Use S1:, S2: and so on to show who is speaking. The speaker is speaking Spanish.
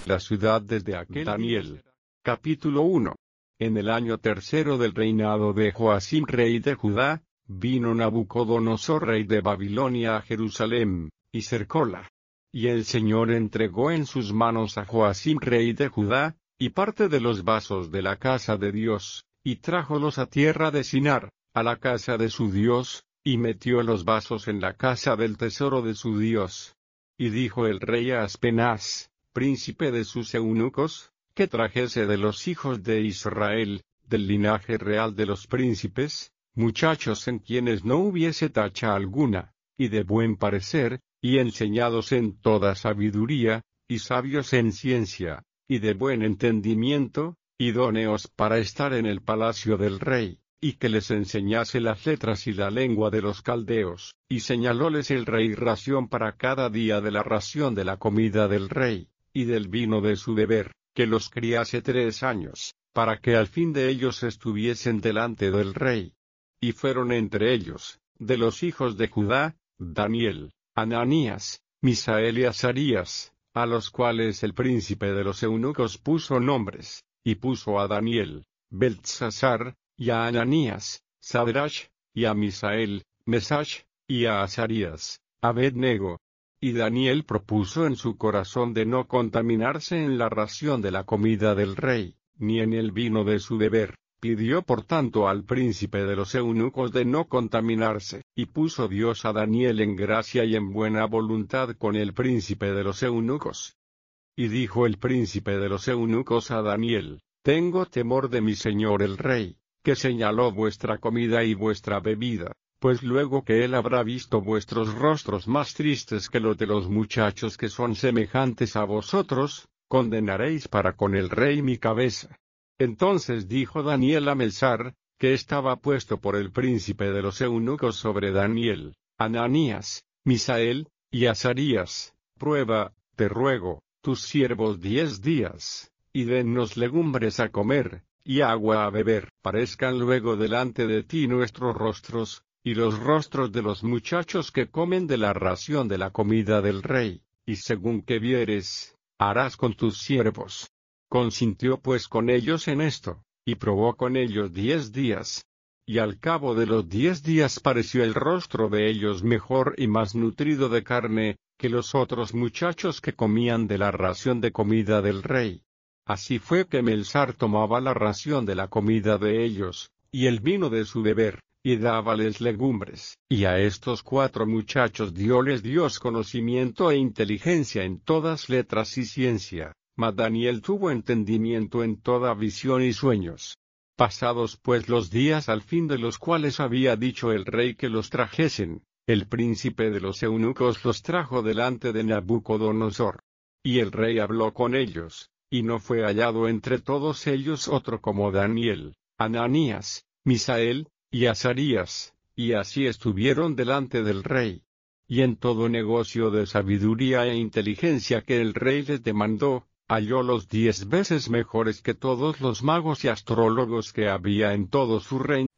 S1: la ciudad desde aquel Daniel. Capítulo 1. En el año tercero del reinado de Joacim rey de Judá, vino Nabucodonosor rey de Babilonia a Jerusalén, y cercóla. Y el Señor entregó en sus manos a Joacim rey de Judá, y parte de los vasos de la casa de Dios, y trájolos a tierra de Sinar, a la casa de su Dios, y metió los vasos en la casa del tesoro de su Dios. Y dijo el rey a Aspenaz, príncipe de sus eunucos, que trajese de los hijos de Israel, del linaje real de los príncipes, muchachos en quienes no hubiese tacha alguna, y de buen parecer, y enseñados en toda sabiduría, y sabios en ciencia, y de buen entendimiento, idóneos para estar en el palacio del rey, y que les enseñase las letras y la lengua de los caldeos, y señalóles el rey ración para cada día de la ración de la comida del rey, y del vino de su beber, que los criase 3 años, para que al fin de ellos estuviesen delante del rey. Y fueron entre ellos, de los hijos de Judá, Daniel, Ananías, Misael y Azarías, a los cuales el príncipe de los eunucos puso nombres, y puso a Daniel, Beltsasar, y a Ananías, Sadrach, y a Misael, Mesach, y a Azarías, Abed-nego. Y Daniel propuso en su corazón de no contaminarse en la ración de la comida del rey, ni en el vino de su beber. Pidió por tanto al príncipe de los eunucos de no contaminarse, y puso Dios a Daniel en gracia y en buena voluntad con el príncipe de los eunucos. Y dijo el príncipe de los eunucos a Daniel, tengo temor de mi señor el rey, que señaló vuestra comida y vuestra bebida, pues luego que él habrá visto vuestros rostros más tristes que los de los muchachos que son semejantes a vosotros, condenaréis para con el rey mi cabeza. Entonces dijo Daniel a Melzar, que estaba puesto por el príncipe de los eunucos sobre Daniel, Ananías, Misael, y Azarías, prueba, te ruego, tus siervos 10 días, y dennos legumbres a comer, y agua a beber. Parezcan luego delante de ti nuestros rostros, y los rostros de los muchachos que comen de la ración de la comida del rey, y según que vieres, harás con tus siervos. Consintió pues con ellos en esto, y probó con ellos 10 días. Y al cabo de los 10 días pareció el rostro de ellos mejor y más nutrido de carne, que los otros muchachos que comían de la ración de comida del rey. Así fue que Melzar tomaba la ración de la comida de ellos, y el vino de su beber, y dábales legumbres. Y a estos 4 muchachos dióles Dios conocimiento e inteligencia en todas letras y ciencia. Mas Daniel tuvo entendimiento en toda visión y sueños. Pasados pues los días al fin de los cuales había dicho el rey que los trajesen, el príncipe de los eunucos los trajo delante de Nabucodonosor. Y el rey habló con ellos, y no fue hallado entre todos ellos otro como Daniel, Ananías, Misael, y Azarías, y así estuvieron delante del rey. Y en todo negocio de sabiduría e inteligencia que el rey les demandó, hallólos 10 veces mejores que todos los magos y astrólogos que había en todo su reino.